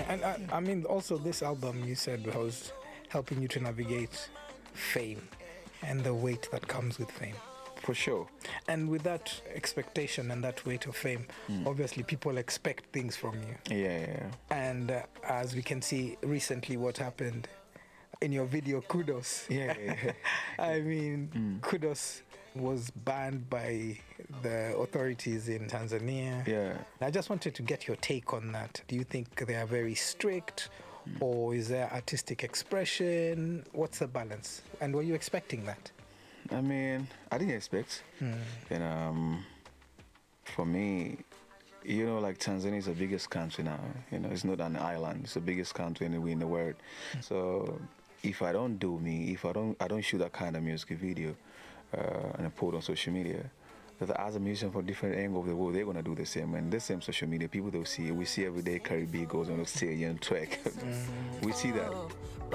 And I mean, also this album you said was helping you to navigate fame and the weight that comes with fame. For sure. And with that expectation and that weight of fame, obviously people expect things from you. Yeah. And as we can see recently, what happened in your video, Kudos. Yeah. I mean, Kudos was banned by the authorities in Tanzania. Yeah. I just wanted to get your take on that. Do you think they are very strict, or is there artistic expression? What's the balance? And were you expecting that? I mean, I didn't expect. And for me, like Tanzania is the biggest country now. It's not an island. It's the biggest country anywhere in the world. So if I don't do me, if I don't shoot that kind of music video and I put it on social media, that as a musician from different angles of the world, they're gonna do the same. And the same social media, people th'll see it. We see every day Caribbean goes on the stage and track. We see that.